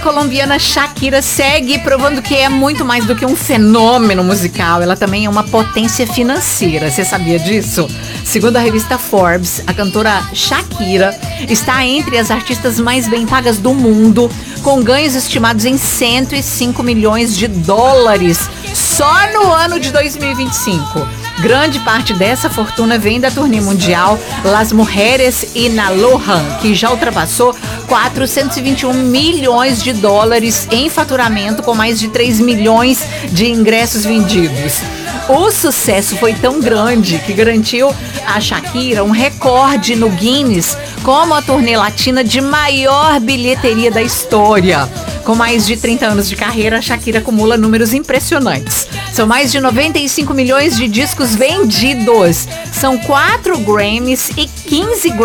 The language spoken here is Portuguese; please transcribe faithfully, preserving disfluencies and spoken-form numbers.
Colombiana Shakira segue provando que é muito mais do que um fenômeno musical. Ela também é uma potência financeira. Você sabia disso? Segundo a revista Forbes, a cantora Shakira está entre as artistas mais bem pagas do mundo, com ganhos estimados em cento e cinco milhões de dólares só no ano de dois mil e vinte e cinco. Grande parte dessa fortuna vem da turnê mundial Las Mujeres y na Lohan, que já ultrapassou quatrocentos e vinte e um milhões de dólares em faturamento, com mais de três milhões de ingressos vendidos. O sucesso foi tão grande que garantiu a Shakira um recorde no Guinness como a turnê latina de maior bilheteria da história. Com mais de trinta anos de carreira, a Shakira acumula números impressionantes. São mais de noventa e cinco milhões de discos vendidos. São quatro Grammys e quinze